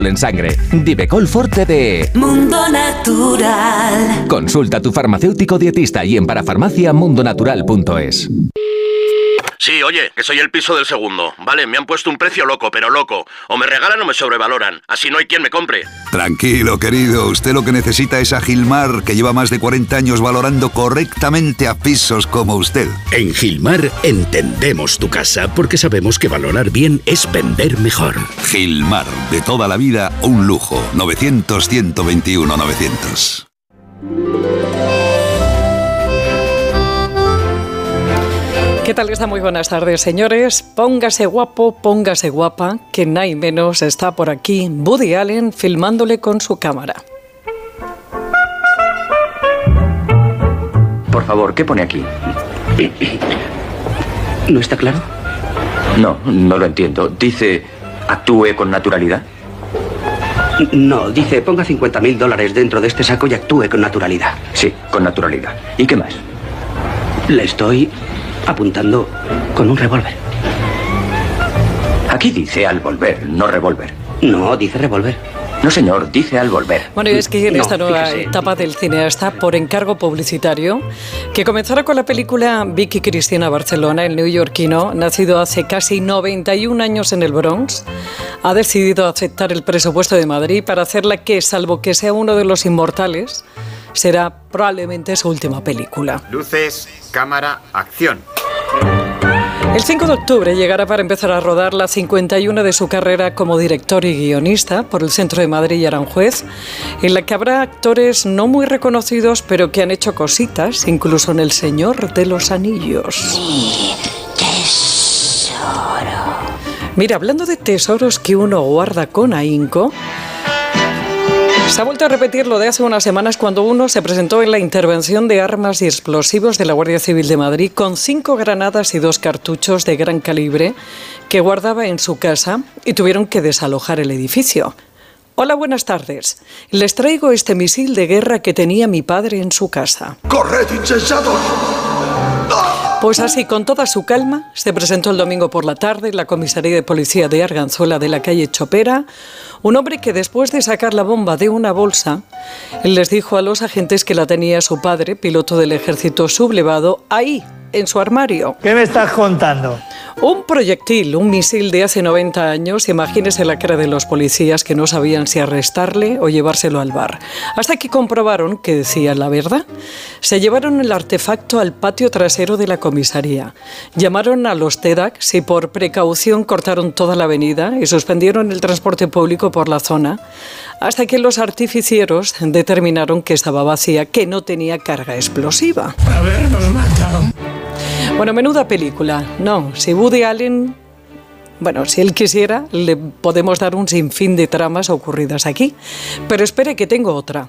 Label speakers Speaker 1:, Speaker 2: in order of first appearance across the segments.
Speaker 1: en sangre. Divecol Forte de
Speaker 2: Mundo Natural.
Speaker 1: Consulta a tu farmacéutico dietista y en parafarmacia.mundonatural.es.
Speaker 3: Sí, oye, que soy el piso del segundo. Vale, me han puesto un precio loco, pero loco. O me regalan o me sobrevaloran. Así no hay quien me compre.
Speaker 4: Tranquilo, querido. Usted lo que necesita es a Gilmar, que lleva más de 40 años valorando correctamente a pisos como usted.
Speaker 5: En Gilmar entendemos tu casa porque sabemos que valorar bien es vender mejor.
Speaker 4: Gilmar, de toda la vida, un lujo. 900-121-900.
Speaker 6: ¿Qué tal está? Muy buenas tardes, señores. Póngase guapo, póngase guapa, que nadie menos está por aquí Woody Allen filmándole con su cámara.
Speaker 7: Por favor, ¿qué pone aquí?
Speaker 8: ¿No está claro?
Speaker 7: No lo entiendo. Dice, actúe con naturalidad.
Speaker 8: No, dice, ponga $50.000 dentro de este saco y actúe con naturalidad.
Speaker 7: Sí, con naturalidad. ¿Y qué más?
Speaker 8: Le estoy apuntando con un revólver.
Speaker 7: Aquí dice al volver, no revólver.
Speaker 8: No, dice revólver.
Speaker 7: No, señor, dice al volver.
Speaker 6: Bueno, y es que en esta nueva
Speaker 8: fíjese.
Speaker 6: etapa del cineasta, por encargo publicitario, que comenzará con la película Vicky Cristina Barcelona, el neoyorquino, nacido hace casi 91 años en el Bronx, ha decidido aceptar el presupuesto de Madrid para hacerla que, salvo que sea uno de los inmortales, será probablemente su última película.
Speaker 9: Luces, cámara, acción.
Speaker 6: El 5 de octubre llegará para empezar a rodar la 51 de su carrera como director y guionista por el centro de Madrid y Aranjuez, en la que habrá actores no muy reconocidos, pero que han hecho cositas, incluso en El Señor de los Anillos.
Speaker 2: Mi tesoro.
Speaker 6: Mira, hablando de tesoros que uno guarda con ahínco, se ha vuelto a repetir lo de hace unas semanas cuando uno se presentó en la intervención de armas y explosivos de la Guardia Civil de Madrid con 5 granadas y 2 cartuchos de gran calibre que guardaba en su casa y tuvieron que desalojar el edificio. Hola, buenas tardes. Les traigo este misil de guerra que tenía mi padre en su casa.
Speaker 10: ¡Corred, insensatos!
Speaker 6: Pues así, con toda su calma, se presentó el domingo por la tarde en la comisaría de policía de Arganzuela de la calle Chopera, un hombre que después de sacar la bomba de una bolsa, les dijo a los agentes que la tenía su padre, piloto del ejército sublevado, ahí, en su armario.
Speaker 11: ¿Qué me estás contando?
Speaker 6: Un proyectil, un misil de hace 90 años, imagínese la cara de los policías que no sabían si arrestarle o llevárselo al bar. Hasta que comprobaron que decía la verdad. Se llevaron el artefacto al patio trasero de la comisaría. Llamaron a los TEDx y por precaución cortaron toda la avenida y suspendieron el transporte público por la zona, hasta que los artificieros determinaron que estaba vacía, que no tenía carga explosiva.
Speaker 10: Habernos matado.
Speaker 6: Bueno, menuda película. No, si Woody Allen, bueno, si él quisiera, le podemos dar un sinfín de tramas ocurridas aquí. Pero espere que tengo otra.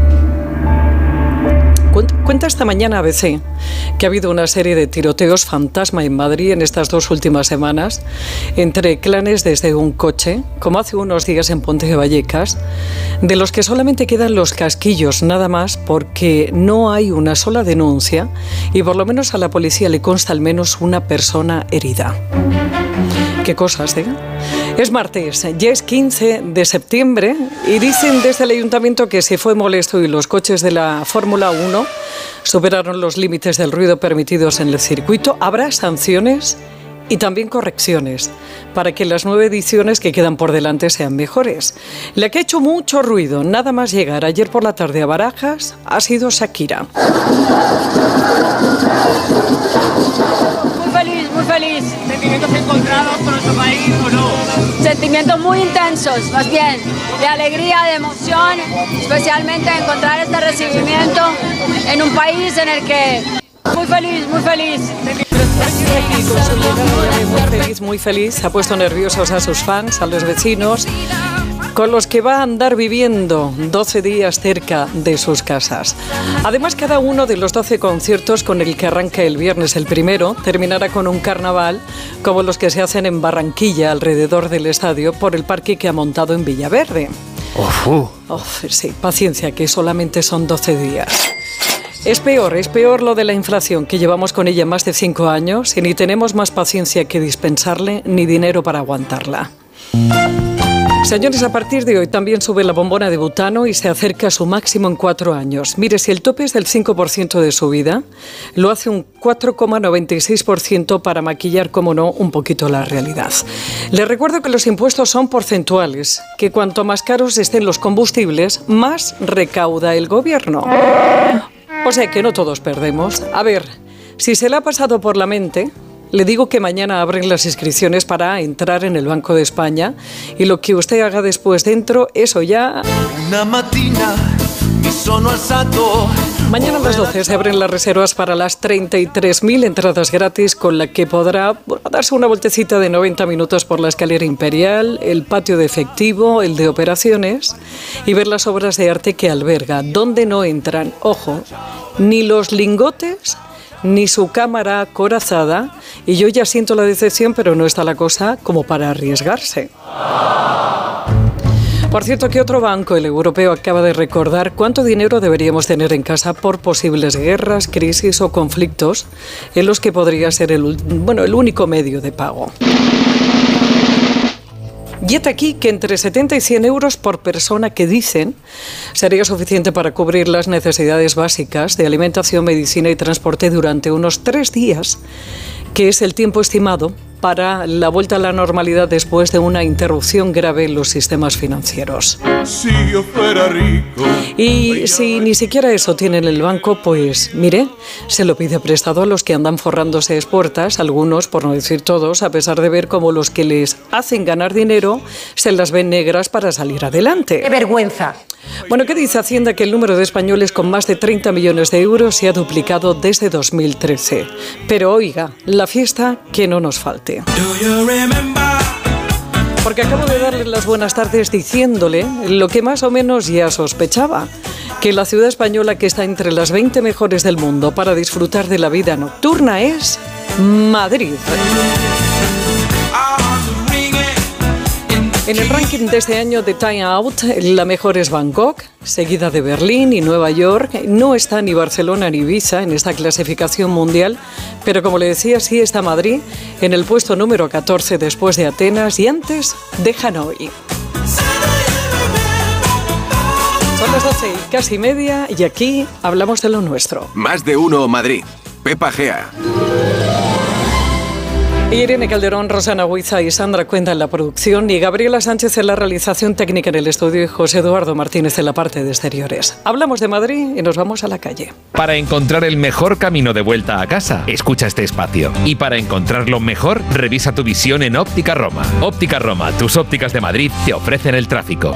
Speaker 6: Cuenta esta mañana ABC que ha habido una serie de tiroteos fantasma en Madrid en estas 2 últimas semanas entre clanes desde un coche, como hace unos días en Ponte de Vallecas, de los que solamente quedan los casquillos nada más porque no hay una sola denuncia y por lo menos a la policía le consta al menos una persona herida. Qué cosas, ¿eh? Es martes, ya es 15 de septiembre y dicen desde el ayuntamiento que se fue molesto y los coches de la Fórmula 1 superaron los límites del ruido permitidos en el circuito. Habrá sanciones y también correcciones para que las 9 ediciones que quedan por delante sean mejores. La que ha hecho mucho ruido, nada más llegar ayer por la tarde a Barajas, ha sido Shakira.
Speaker 12: Muy feliz. ¿Sentimientos encontrados por nuestro país o no? Sentimientos muy intensos, más bien, de alegría, de emoción, especialmente encontrar este recibimiento en un país en el que... Muy feliz, muy feliz.
Speaker 6: Muy feliz, ha puesto nerviosos a sus fans, a los vecinos, con los que va a andar viviendo 12 días cerca de sus casas. Además, cada uno de los 12 conciertos con el que arranca el viernes el primero terminará con un carnaval como los que se hacen en Barranquilla alrededor del estadio por el parque que ha montado en Villaverde. Sí, paciencia, que solamente son 12 días. Es peor lo de la inflación, que llevamos con ella más de 5 años y ni tenemos más paciencia que dispensarle ni dinero para aguantarla. Señores, a partir de hoy también sube la bombona de butano y se acerca a su máximo en 4 años. Mire, si el tope es del 5% de subida, lo hace un 4,96% para maquillar, como no, un poquito la realidad. Les recuerdo que los impuestos son porcentuales, que cuanto más caros estén los combustibles, más recauda el gobierno. O sea que no todos perdemos. A ver, si se le ha pasado por la mente, le digo que mañana abren las inscripciones para entrar en el Banco de España y lo que usted haga después dentro, eso ya...
Speaker 10: Una matina mi sono alzato.
Speaker 6: Mañana a las 12 se abren las reservas para las 33.000 entradas gratis con la que podrá darse una vueltecita de 90 minutos por la escalera imperial, el patio de efectivo, el de operaciones y ver las obras de arte que alberga, donde no entran, ojo, ni los lingotes ni su cámara acorazada, y yo ya siento la decepción, pero no está la cosa como para arriesgarse. Por cierto, que otro banco, el europeo, acaba de recordar cuánto dinero deberíamos tener en casa por posibles guerras, crisis o conflictos en los que podría ser el único medio de pago. Y hasta aquí que entre 70 y 100 euros por persona, que dicen sería suficiente para cubrir las necesidades básicas de alimentación, medicina y transporte durante unos 3 días, que es el tiempo estimado para la vuelta a la normalidad después de una interrupción grave en los sistemas financieros.
Speaker 10: Si yo fuera rico.
Speaker 6: Y si ni siquiera eso tiene en el banco, pues mire, se lo pide prestado a los que andan forrándose espuertas, algunos, por no decir todos, a pesar de ver cómo los que les hacen ganar dinero se las ven negras para salir adelante.
Speaker 11: ¡Qué vergüenza!
Speaker 6: Bueno, ¿qué dice Hacienda? Que el número de españoles con más de 30 millones de euros se ha duplicado desde 2013. Pero oiga, la fiesta que no nos falte. Porque acabo de darle las buenas tardes diciéndole lo que más o menos ya sospechaba, que la ciudad española que está entre las 20 mejores del mundo para disfrutar de la vida nocturna es Madrid. En el ranking de este año de Time Out, la mejor es Bangkok, seguida de Berlín y Nueva York. No está ni Barcelona ni Ibiza en esta clasificación mundial, pero como le decía, sí está Madrid en el puesto número 14 después de Atenas y antes de Hanoi. Son las 12 y casi media y aquí hablamos de lo nuestro.
Speaker 13: Más de uno Madrid. Pepa Gea.
Speaker 6: Irene Calderón, Rosana Huiza y Sandra Cuenda en la producción y Gabriela Sánchez en la realización técnica en el estudio y José Eduardo Martínez en la parte de exteriores. Hablamos de Madrid y nos vamos a la calle.
Speaker 14: Para encontrar el mejor camino de vuelta a casa, escucha este espacio. Y para encontrarlo mejor, revisa tu visión en Óptica Roma. Óptica Roma, tus ópticas de Madrid te ofrecen el tráfico.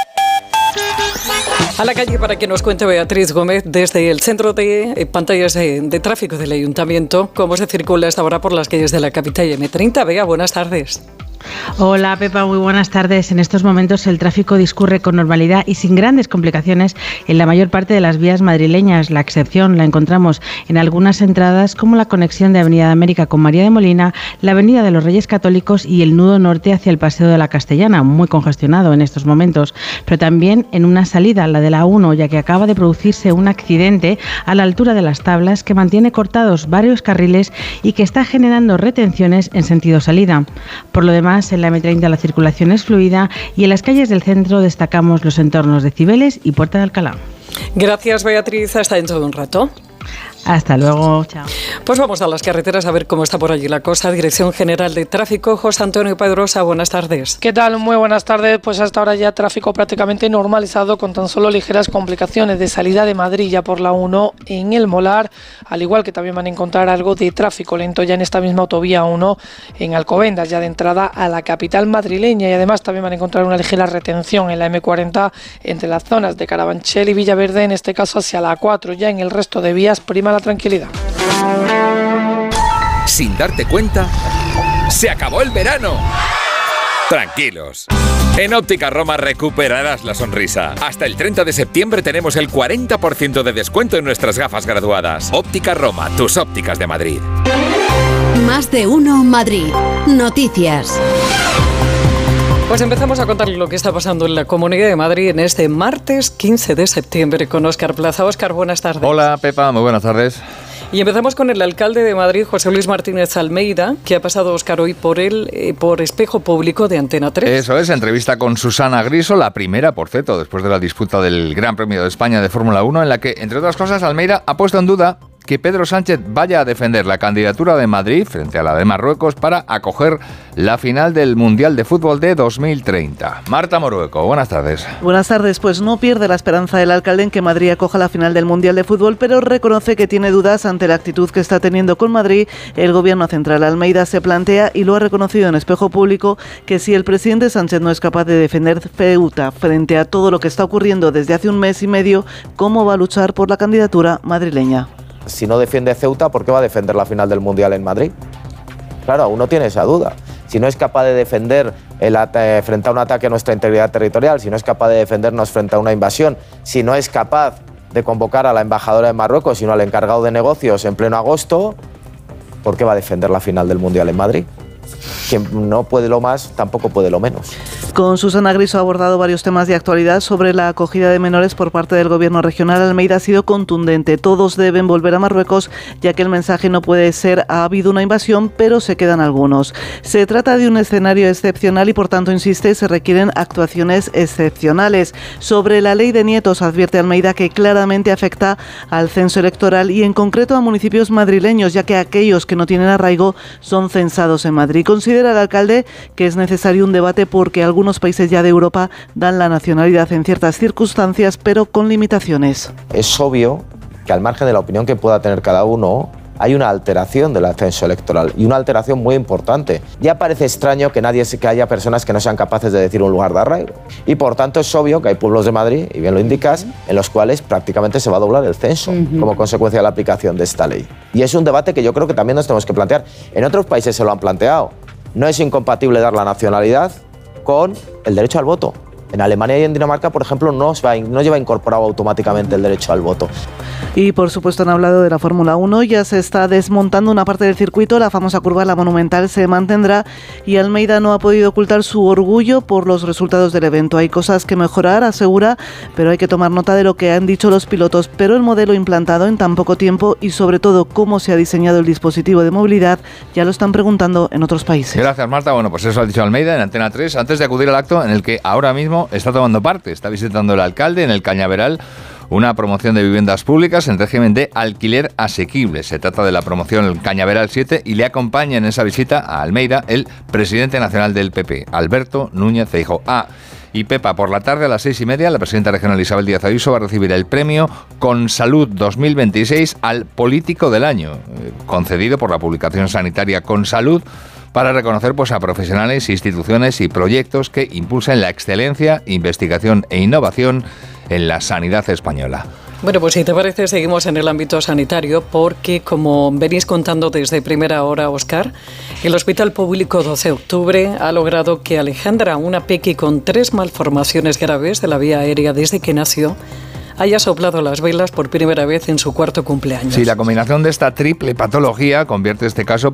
Speaker 6: A la calle para que nos cuente Beatriz Gómez desde el centro de pantallas de tráfico del Ayuntamiento cómo se circula esta hora por las calles de la capital M30. Bea, buenas tardes.
Speaker 15: Hola Pepa, muy buenas tardes. En estos momentos el tráfico discurre con normalidad y sin grandes complicaciones en la mayor parte de las vías madrileñas. La excepción la encontramos en algunas entradas como la conexión de Avenida de América con María de Molina, la Avenida de los Reyes Católicos y el nudo norte hacia el Paseo de la Castellana, muy congestionado en estos momentos, pero también en una salida, la de la 1, ya que acaba de producirse un accidente a la altura de las Tablas que mantiene cortados varios carriles y que está generando retenciones en sentido salida. Por lo demás, en la M30 la circulación es fluida y en las calles del centro destacamos los entornos de Cibeles y Puerta de Alcalá.
Speaker 6: Gracias, Beatriz. Hasta dentro de un rato.
Speaker 15: Hasta luego, chao.
Speaker 6: Pues vamos a las carreteras a ver cómo está por allí la cosa. Dirección General de Tráfico, José Antonio Pedrosa, buenas tardes.
Speaker 16: ¿Qué tal? Muy buenas tardes. Pues hasta ahora ya tráfico prácticamente normalizado con tan solo ligeras complicaciones de salida de Madrid ya por la 1 en el Molar, al igual que también van a encontrar algo de tráfico lento ya en esta misma autovía 1 en Alcobendas, ya de entrada a la capital madrileña, y además también van a encontrar una ligera retención en la M40 entre las zonas de Carabanchel y Villaverde, en este caso hacia la 4, ya en el resto de vías prima la tranquilidad.
Speaker 14: Sin darte cuenta, ¡se acabó el verano! Tranquilos. En Óptica Roma recuperarás la sonrisa. Hasta el 30 de septiembre tenemos el 40% de descuento en nuestras gafas graduadas. Óptica Roma, tus ópticas de Madrid.
Speaker 17: Más de uno Madrid. Noticias.
Speaker 6: Pues empezamos a contarle lo que está pasando en la Comunidad de Madrid en este martes 15 de septiembre con Óscar Plaza. Óscar, buenas tardes.
Speaker 18: Hola, Pepa, muy buenas tardes.
Speaker 6: Y empezamos con el alcalde de Madrid, José Luis Martínez Almeida, que ha pasado, Óscar, hoy por Espejo Público de Antena 3.
Speaker 11: Eso es, entrevista con Susana Griso, la primera, por cierto, después de la disputa del Gran Premio de España de Fórmula 1, en la que, entre otras cosas, Almeida ha puesto en duda que Pedro Sánchez vaya a defender la candidatura de Madrid frente a la de Marruecos para acoger la final del Mundial de Fútbol de 2030. Marta Morueco, buenas tardes.
Speaker 18: Buenas tardes, pues no pierde la esperanza el alcalde en que Madrid acoja la final del Mundial de Fútbol, pero reconoce que tiene dudas ante la actitud que está teniendo con Madrid el gobierno central. Almeida se plantea, y lo ha reconocido en Espejo Público, que si el presidente Sánchez no es capaz de defender Ceuta frente a todo lo que está ocurriendo desde hace un mes y medio, ¿cómo va a luchar por la candidatura madrileña?
Speaker 19: Si no defiende Ceuta, ¿por qué va a defender la final del Mundial en Madrid? Claro, uno tiene esa duda. Si no es capaz de defender frente a un ataque a nuestra integridad territorial, si no es capaz de defendernos frente a una invasión, si no es capaz de convocar a la embajadora de Marruecos, sino al encargado de negocios en pleno agosto, ¿por qué va a defender la final del Mundial en Madrid? Quien no puede lo más, tampoco puede lo menos.
Speaker 18: Con Susana Griso ha abordado varios temas de actualidad sobre la acogida de menores por parte del gobierno regional. Almeida ha sido contundente. Todos deben volver a Marruecos, ya que el mensaje no puede ser ha habido una invasión, pero se quedan algunos. Se trata de un escenario excepcional y, por tanto, insiste, se requieren actuaciones excepcionales. Sobre la ley de nietos, advierte Almeida que claramente afecta al censo electoral y, en concreto, a municipios madrileños, ya que aquellos que no tienen arraigo son censados en Madrid. Considera el alcalde que es necesario un debate porque algunos países ya de Europa dan la nacionalidad en ciertas circunstancias, pero con limitaciones.
Speaker 19: Es obvio que, al margen de la opinión que pueda tener cada uno, hay una alteración del censo electoral, y una alteración muy importante. Ya parece extraño que haya personas que no sean capaces de decir un lugar de arraigo. Y por tanto es obvio que hay pueblos de Madrid, y bien lo indicas, en los cuales prácticamente se va a doblar el censo como consecuencia de la aplicación de esta ley. Y es un debate que yo creo que también nos tenemos que plantear. En otros países se lo han planteado. No es incompatible dar la nacionalidad con el derecho al voto. En Alemania y en Dinamarca, por ejemplo, no lleva incorporado automáticamente el derecho al voto.
Speaker 18: Y, por supuesto, han hablado de la Fórmula 1. Ya se está desmontando una parte del circuito. La famosa curva, la Monumental, se mantendrá. Y Almeida no ha podido ocultar su orgullo por los resultados del evento. Hay cosas que mejorar, asegura, pero hay que tomar nota de lo que han dicho los pilotos. Pero el modelo implantado en tan poco tiempo y, sobre todo, cómo se ha diseñado el dispositivo de movilidad, ya lo están preguntando en otros países.
Speaker 11: Gracias, Marta. Bueno, pues eso ha dicho Almeida en Antena 3, antes de acudir al acto en el que ahora mismo está tomando parte. Está visitando el alcalde en el Cañaveral una promoción de viviendas públicas en régimen de alquiler asequible. Se trata de la promoción Cañaveral 7 y le acompaña en esa visita a Almeida el presidente nacional del PP, Alberto Núñez Feijóo. Y Pepa, por la tarde a las 6:30, la presidenta regional Isabel Díaz Ayuso va a recibir el premio Con Salud 2026 al Político del Año, concedido por la publicación sanitaria Con Salud, para reconocer a profesionales, instituciones y proyectos que impulsen la excelencia, investigación e innovación en la sanidad española.
Speaker 6: Bueno, pues si te parece, seguimos en el ámbito sanitario porque, como venís contando desde primera hora, Óscar, el Hospital Público 12 de Octubre ha logrado que Alejandra, una peque con 3 malformaciones graves de la vía aérea desde que nació, haya soplado las velas por primera vez en su 4º cumpleaños.
Speaker 11: Sí, la combinación de esta triple patología convierte este caso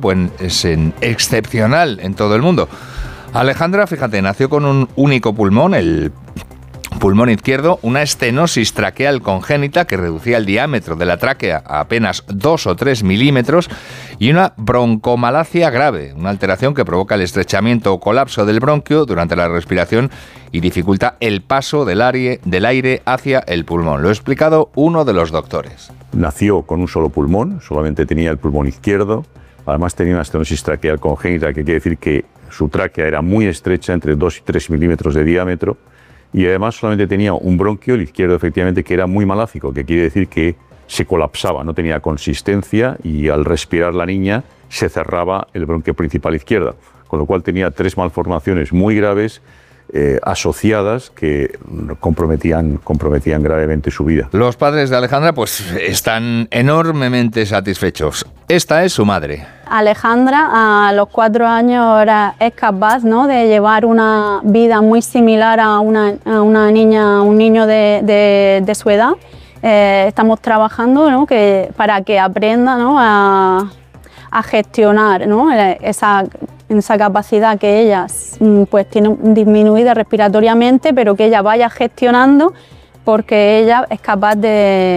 Speaker 11: en excepcional en todo el mundo. Alejandra, fíjate, nació con un único pulmón, el pulmón izquierdo, una estenosis traqueal congénita que reducía el diámetro de la tráquea a apenas 2 o 3 milímetros y una broncomalacia grave, una alteración que provoca el estrechamiento o colapso del bronquio durante la respiración y dificulta el paso del aire hacia el pulmón. Lo ha explicado uno de los doctores.
Speaker 20: Nació con un solo pulmón, solamente tenía el pulmón izquierdo, además tenía una estenosis traqueal congénita, que quiere decir que su tráquea era muy estrecha, entre 2 y 3 milímetros de diámetro, y además solamente tenía un bronquio, el izquierdo efectivamente, que era muy malácico, que quiere decir que se colapsaba, no tenía consistencia y al respirar la niña se cerraba el bronquio principal izquierdo, con lo cual tenía 3 malformaciones muy graves asociadas que comprometían gravemente su vida.
Speaker 11: Los padres de Alejandra están enormemente satisfechos. Esta es su madre.
Speaker 21: Alejandra a los 4 años es capaz, ¿no?, de llevar una vida muy similar a una niña, un niño de su edad. Estamos trabajando, ¿no?, para que aprenda, ¿no?, a gestionar, ¿no?, esa capacidad que ella pues tiene disminuida respiratoriamente, pero que ella vaya gestionando porque ella es capaz de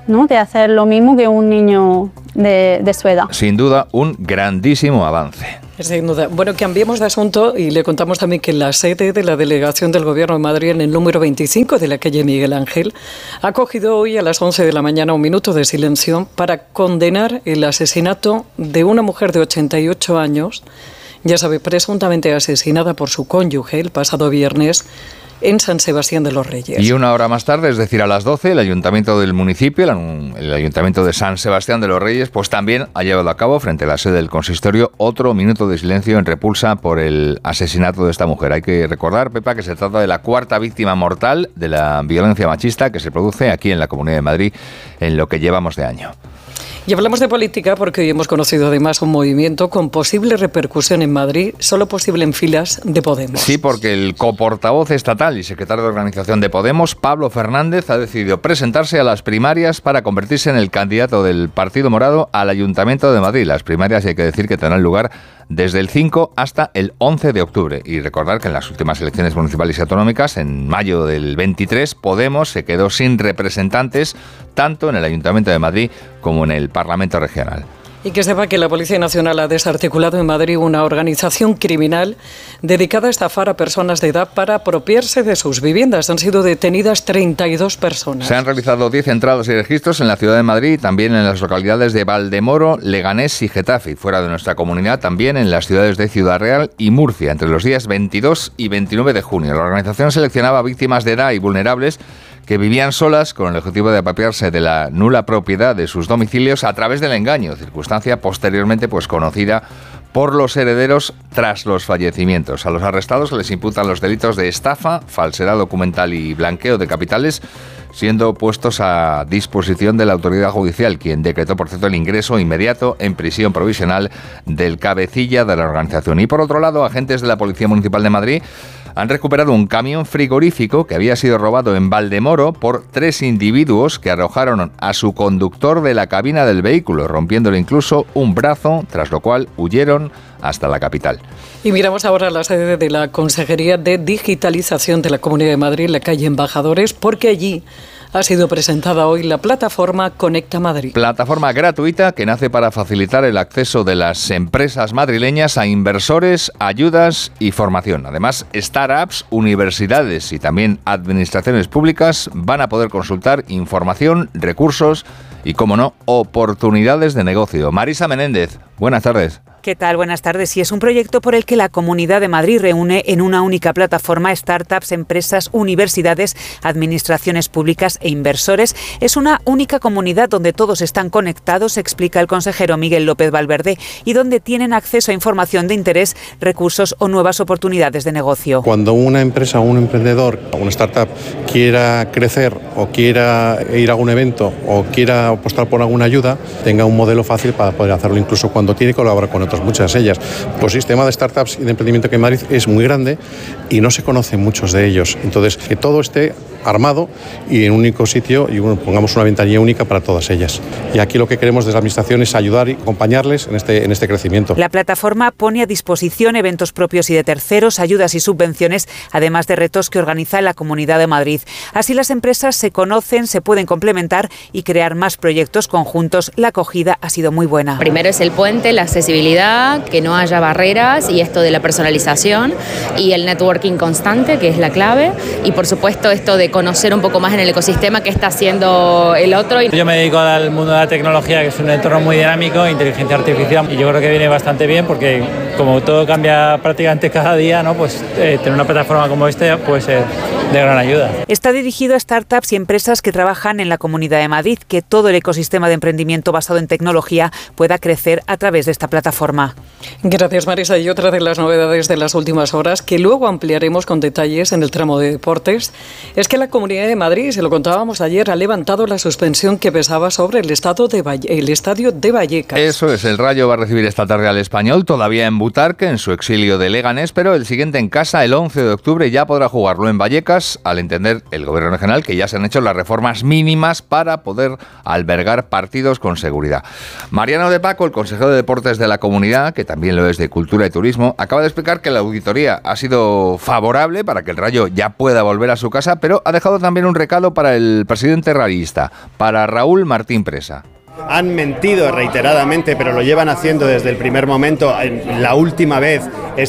Speaker 21: ¿no?, de hacer lo mismo que un niño de su edad.
Speaker 11: Sin duda, un grandísimo avance.
Speaker 6: Sin duda. Bueno, cambiemos de asunto y le contamos también que la sede de la Delegación del Gobierno de Madrid, en el número 25 de la calle Miguel Ángel, ha acogido hoy a las 11 de la mañana un minuto de silencio para condenar el asesinato de una mujer de 88 años, ya sabe, presuntamente asesinada por su cónyuge el pasado viernes en San Sebastián de los Reyes.
Speaker 11: Y una hora más tarde, es decir, a las 12, el ayuntamiento del municipio, el ayuntamiento de San Sebastián de los Reyes, pues también ha llevado a cabo, frente a la sede del consistorio, otro minuto de silencio en repulsa por el asesinato de esta mujer. Hay que recordar, Pepa, que se trata de la cuarta víctima mortal de la violencia machista que se produce aquí en la Comunidad de Madrid en lo que llevamos de año.
Speaker 6: Y hablamos de política porque hoy hemos conocido además un movimiento con posible repercusión en Madrid, solo posible en filas de Podemos.
Speaker 11: Sí, porque el coportavoz estatal y secretario de organización de Podemos, Pablo Fernández, ha decidido presentarse a las primarias para convertirse en el candidato del Partido Morado al Ayuntamiento de Madrid. Las primarias, hay que decir, que tendrán lugar desde el 5 hasta el 11 de octubre. Y recordar que en las últimas elecciones municipales y autonómicas, en mayo del 23, Podemos se quedó sin representantes tanto en el Ayuntamiento de Madrid como en el Parlamento Regional.
Speaker 6: Y que sepa que la Policía Nacional ha desarticulado en Madrid una organización criminal dedicada a estafar a personas de edad para apropiarse de sus viviendas. Han sido detenidas 32 personas.
Speaker 11: Se han realizado 10 entradas y registros en la ciudad de Madrid y también en las localidades de Valdemoro, Leganés y Getafe. Y fuera de nuestra comunidad, también en las ciudades de Ciudad Real y Murcia, entre los días 22 y 29 de junio. La organización seleccionaba víctimas de edad y vulnerables que vivían solas con el objetivo de apropiarse de la nula propiedad de sus domicilios a través del engaño, circunstancia posteriormente pues conocida por los herederos tras los fallecimientos. A los arrestados se les imputan los delitos de estafa, falsedad documental y blanqueo de capitales, siendo puestos a disposición de la autoridad judicial, quien decretó, por cierto, el ingreso inmediato en prisión provisional del cabecilla de la organización. Y por otro lado, agentes de la Policía Municipal de Madrid han recuperado un camión frigorífico que había sido robado en Valdemoro por 3 individuos que arrojaron a su conductor de la cabina del vehículo, rompiéndole incluso un brazo, tras lo cual huyeron hasta la capital.
Speaker 6: Y miramos ahora la sede de la Consejería de Digitalización de la Comunidad de Madrid, la calle Embajadores, porque allí ha sido presentada hoy la plataforma Conecta Madrid.
Speaker 11: Plataforma gratuita que nace para facilitar el acceso de las empresas madrileñas a inversores, ayudas y formación. Además, startups, universidades y también administraciones públicas van a poder consultar información, recursos y, como no, oportunidades de negocio. Marisa Menéndez, buenas tardes.
Speaker 1: ¿Qué tal? Buenas tardes. Y es un proyecto por el que la Comunidad de Madrid reúne en una única plataforma startups, empresas, universidades, administraciones públicas e inversores. Es una única comunidad donde todos están conectados, explica el consejero Miguel López Valverde, y donde tienen acceso a información de interés, recursos o nuevas oportunidades de negocio.
Speaker 22: Cuando una empresa o un emprendedor o una startup quiera crecer o quiera ir a algún evento o quiera apostar por alguna ayuda, tenga un modelo fácil para poder hacerlo, incluso cuando tiene que colaborar con otros. Muchas de ellas. Pues el sistema de startups y de emprendimiento que en Madrid es muy grande y no se conocen muchos de ellos. Entonces, que todo esté armado y en un único sitio y pongamos una ventanilla única para todas ellas. Y aquí lo que queremos desde la Administración es ayudar y acompañarles en este crecimiento.
Speaker 1: La plataforma pone a disposición eventos propios y de terceros, ayudas y subvenciones, además de retos que organiza la Comunidad de Madrid. Así las empresas se conocen, se pueden complementar y crear más proyectos conjuntos. La acogida ha sido muy buena.
Speaker 23: Primero es el puente, la accesibilidad, que no haya barreras y esto de la personalización y el networking constante, que es la clave, y por supuesto esto de conocer un poco más en el ecosistema que está haciendo el otro.
Speaker 24: Yo me dedico al mundo de la tecnología, que es un entorno muy dinámico, inteligencia artificial, y yo creo que viene bastante bien porque como todo cambia prácticamente cada día, ¿no? Pues tener una plataforma como esta puede ser de gran ayuda.
Speaker 1: Está dirigido a startups y empresas que trabajan en la Comunidad de Madrid, que todo el ecosistema de emprendimiento basado en tecnología pueda crecer a través de esta plataforma.
Speaker 6: Gracias, Marisa. Y otra de las novedades de las últimas horas, que luego ampliaremos con detalles en el tramo de deportes, es que la Comunidad de Madrid, se lo contábamos ayer, ha levantado la suspensión que pesaba sobre el estadio de Vallecas.
Speaker 11: Eso es, el Rayo va a recibir esta tarde al Español, todavía en Butarque en su exilio de Leganés, pero el siguiente en casa, el 11 de octubre, ya podrá jugarlo en Vallecas, al entender el Gobierno regional que ya se han hecho las reformas mínimas para poder albergar partidos con seguridad. Mariano de Paco, el consejero de Deportes de la Comunidad, que también lo es de Cultura y Turismo, acaba de explicar que la auditoría ha sido favorable para que el Rayo ya pueda volver a su casa, pero ha dejado también un recado para el presidente rayista, para Raúl Martín Presa.
Speaker 3: Han mentido reiteradamente, pero lo llevan haciendo desde el primer momento. La última vez,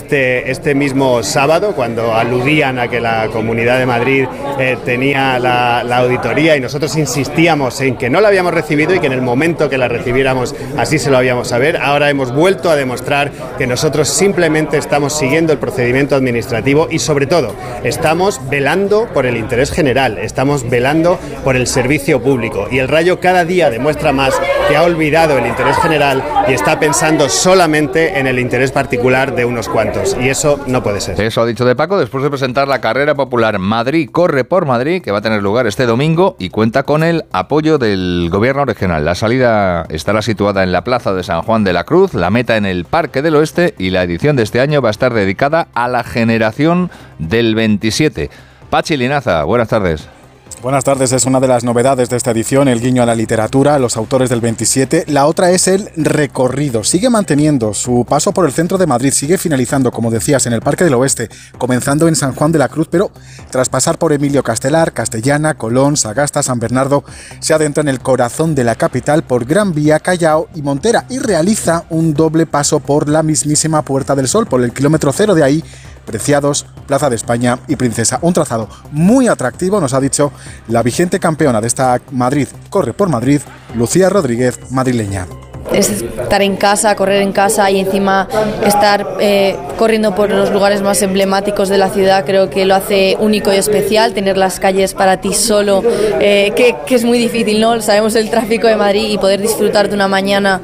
Speaker 3: este mismo sábado, cuando aludían a que la Comunidad de Madrid tenía la auditoría, y nosotros insistíamos en que no la habíamos recibido y que en el momento que la recibiéramos así se lo habíamos a ver. Ahora hemos vuelto a demostrar que nosotros simplemente estamos siguiendo el procedimiento administrativo y, sobre todo, estamos velando por el interés general, estamos velando por el servicio público, y el Rayo cada día demuestra más que ha olvidado el interés general y está pensando solamente en el interés particular de unos cuantos, y eso no puede ser.
Speaker 11: Eso ha dicho de Paco después de presentar la carrera popular Madrid corre por Madrid, que va a tener lugar este domingo y cuenta con el apoyo del Gobierno regional. La salida estará situada en la Plaza de San Juan de la Cruz, la meta en el Parque del Oeste, y la edición de este año va a estar dedicada a la generación del 27. Pachi Linaza, buenas tardes.
Speaker 4: Buenas tardes, es una de las novedades de esta edición, el guiño a la literatura, a los autores del 27. La otra es el recorrido. Sigue manteniendo su paso por el centro de Madrid, sigue finalizando, como decías, en el Parque del Oeste, comenzando en San Juan de la Cruz, pero tras pasar por Emilio Castelar, Castellana, Colón, Sagasta, San Bernardo, se adentra en el corazón de la capital por Gran Vía, Callao y Montera, y realiza un doble paso por la mismísima Puerta del Sol, por el kilómetro cero de ahí, Preciados, Plaza de España y Princesa. Un trazado muy atractivo, nos ha dicho la vigente campeona de esta Madrid corre por Madrid, Lucía Rodríguez, madrileña.
Speaker 5: Es estar en casa, correr en casa y encima estar corriendo por los lugares más emblemáticos de la ciudad. Creo que lo hace único y especial, tener las calles para ti solo, que es muy difícil, ¿no? Sabemos el tráfico de Madrid, y poder disfrutar de una mañana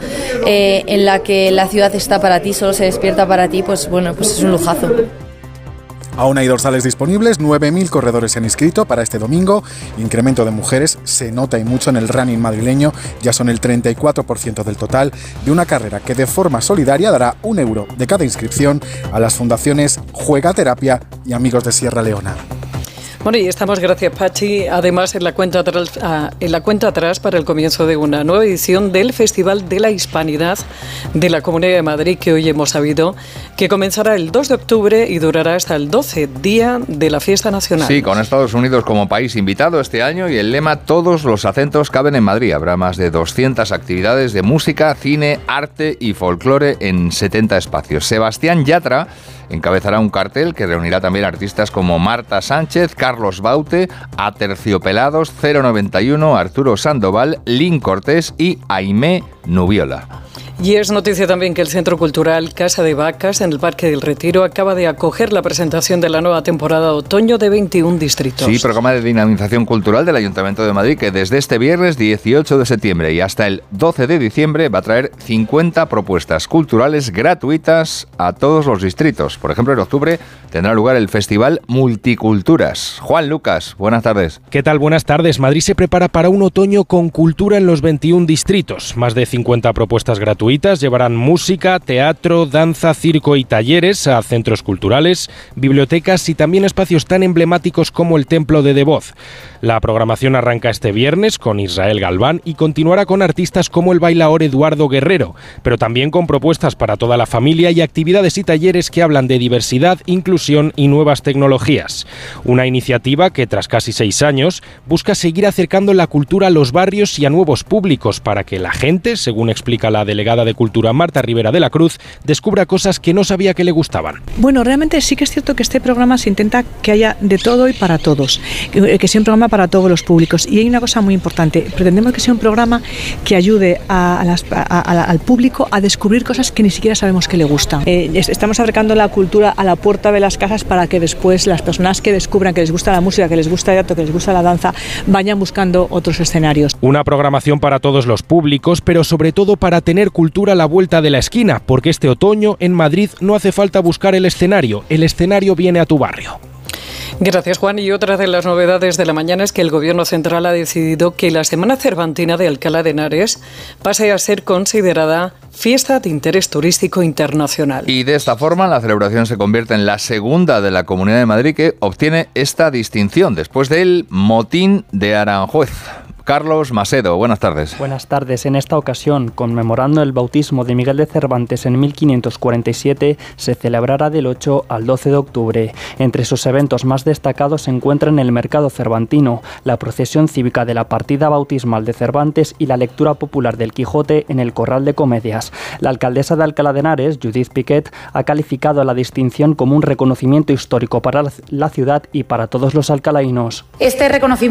Speaker 5: en la que la ciudad está para ti, solo se despierta para ti, pues bueno, pues es un lujazo.
Speaker 4: Aún hay dorsales disponibles, 9.000 corredores se han inscrito para este domingo. Incremento de mujeres se nota y mucho en el running madrileño, ya son el 34% del total de una carrera que de forma solidaria dará €1 de cada inscripción a las fundaciones Juega Terapia y Amigos de Sierra Leona.
Speaker 6: Bueno, y estamos, gracias Pachi, además en la cuenta atrás para el comienzo de una nueva edición del Festival de la Hispanidad de la Comunidad de Madrid, que hoy hemos sabido que comenzará el 2 de octubre y durará hasta el 12, día de la fiesta nacional.
Speaker 11: Sí, con Estados Unidos como país invitado este año, y el lema "Todos los acentos caben en Madrid". Habrá más de 200 actividades de música, cine, arte y folclore en 70 espacios. Sebastián Yatra encabezará un cartel que reunirá también artistas como Marta Sánchez, Carlos Baute, Aterciopelados, 091, Arturo Sandoval, Lin Cortés y Aimé Nubiola.
Speaker 6: Y es noticia también que el Centro Cultural Casa de Vacas, en el Parque del Retiro, acaba de acoger la presentación de la nueva temporada de otoño de 21 distritos.
Speaker 11: Sí, programa de dinamización cultural del Ayuntamiento de Madrid, que desde este viernes 18 de septiembre y hasta el 12 de diciembre va a traer 50 propuestas culturales gratuitas a todos los distritos. Por ejemplo, en octubre tendrá lugar el Festival Multiculturas. Juan Lucas, buenas tardes.
Speaker 7: ¿Qué tal? Buenas tardes. Madrid se prepara para un otoño con cultura en los 21 distritos. Más de 50 propuestas gratuitas llevarán música, teatro, danza, circo y talleres a centros culturales, bibliotecas y también espacios tan emblemáticos como el Templo de Devoz. La programación arranca este viernes con Israel Galván y continuará con artistas como el bailaor Eduardo Guerrero, pero también con propuestas para toda la familia y actividades y talleres que hablan de diversidad, inclusión y nuevas tecnologías. Una iniciativa que, tras casi 6 años, busca seguir acercando la cultura a los barrios y a nuevos públicos para que la gente, según explica la delegada de Cultura Marta Rivera de la Cruz, descubra cosas que no sabía que le gustaban.
Speaker 25: Bueno, realmente sí que es cierto que este programa se intenta que haya de todo y para todos, que sea un programa para todos los públicos. Y hay una cosa muy importante, pretendemos que sea un programa que ayude al público a descubrir cosas que ni siquiera sabemos que le gustan. Estamos acercando la cultura a la puerta de las casas para que después las personas que descubran que les gusta la música, que les gusta el teatro, que les gusta la danza, vayan buscando otros escenarios.
Speaker 7: Una programación para todos los públicos, pero sobre todo para tener cultura a la vuelta de la esquina, porque este otoño en Madrid no hace falta buscar el escenario viene a tu barrio.
Speaker 6: Gracias, Juan. Y otra de las novedades de la mañana es que el Gobierno central ha decidido que la Semana Cervantina de Alcalá de Henares pase a ser considerada fiesta de interés turístico internacional.
Speaker 11: Y de esta forma la celebración se convierte en la segunda de la Comunidad de Madrid que obtiene esta distinción después del motín de Aranjuez. Carlos Macedo, buenas tardes.
Speaker 2: Buenas tardes. En esta ocasión, conmemorando el bautismo de Miguel de Cervantes en 1547, se celebrará del 8 al 12 de octubre. Entre sus eventos más destacados se encuentran el Mercado Cervantino, la procesión cívica de la partida bautismal de Cervantes y la lectura popular del Quijote en el Corral de Comedias. La alcaldesa de Alcalá de Henares, Judith Piquet, ha calificado la distinción como un reconocimiento histórico para la ciudad y para todos los alcalainos.
Speaker 8: Este reconocimiento